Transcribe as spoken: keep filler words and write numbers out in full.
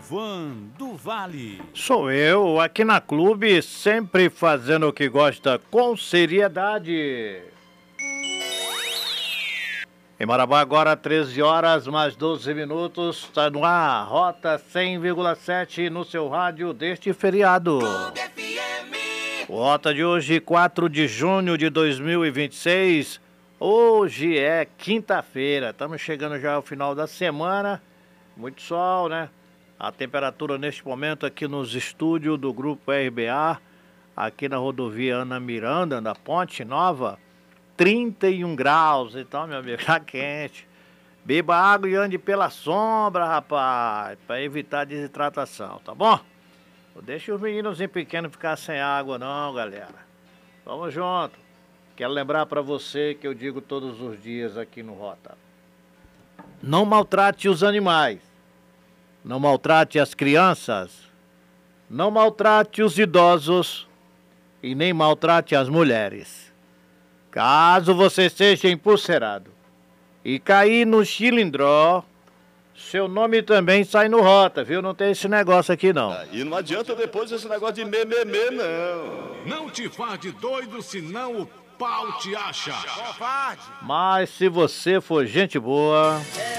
Gilvan do Vale. Sou eu, aqui na Clube, sempre fazendo o que gosta com seriedade. Em Marabá, agora treze horas mais doze minutos, está no ar, Rota cem vírgula sete no seu rádio deste feriado. O Rota de hoje, quatro de junho de dois mil e vinte e seis, hoje é quinta-feira, estamos chegando já ao final da semana, muito sol, né? A temperatura neste momento aqui nos estúdios do Grupo R B A, aqui na rodovia Ana Miranda, na Ponte Nova, trinta e um graus, então, meu amigo, tá quente. Beba água e ande pela sombra, rapaz, para evitar desidratação, tá bom? Não deixe os meninos pequenos ficar sem água não, galera. Vamos junto. Quero lembrar para você que eu digo todos os dias aqui no Rota. Não maltrate os animais. Não maltrate as crianças. Não maltrate os idosos. E nem maltrate as mulheres. Caso você seja empulcerado e cair no chilindró, seu nome também sai no Rota, viu? Não tem esse negócio aqui, não. Ah, e não adianta depois esse negócio de mememê, não. Não te faz de doido, senão o pau te acha. Mas se você for gente boa...